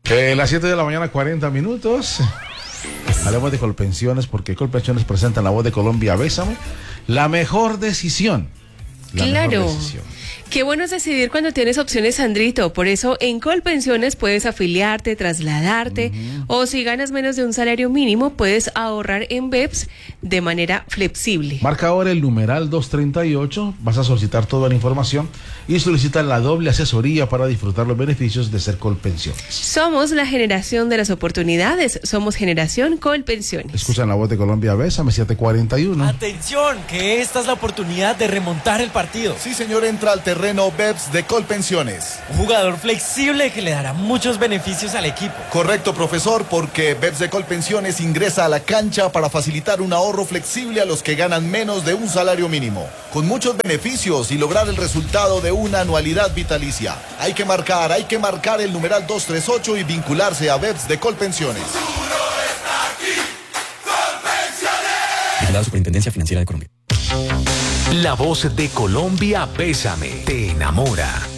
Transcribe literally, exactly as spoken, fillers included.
Eh, las siete de la mañana, cuarenta minutos. Hablemos de Colpensiones porque Colpensiones presenta La Voz de Colombia, Bésame. La mejor decisión. La claro. Mejor decisión. Qué bueno es decidir cuando tienes opciones, Sandrito. Por eso en Colpensiones puedes afiliarte, trasladarte, uh-huh. o si ganas menos de un salario mínimo, puedes ahorrar en B E P S de manera flexible. Marca ahora el numeral doscientos treinta y ocho, vas a solicitar toda la información y solicita la doble asesoría para disfrutar los beneficios de ser Colpensiones. Somos la generación de las oportunidades, somos generación Colpensiones. Escuchan La Voz de Colombia, Bésame, siete cuarenta y uno. Atención, que esta es la oportunidad de remontar el partido. Sí, señor, entra al terreno B E P S de Colpensiones. Un jugador flexible que le dará muchos beneficios al equipo. Correcto, profesor, porque B E P S de Colpensiones ingresa a la cancha para facilitar un ahorro flexible a los que ganan menos de un salario mínimo, con muchos beneficios y lograr el resultado de una anualidad vitalicia. Hay que marcar, hay que marcar el numeral doscientos treinta y ocho y vincularse a B E P S de Colpensiones. La Superintendencia Financiera de Colombia. La Voz de Colombia, Bésame, te enamora.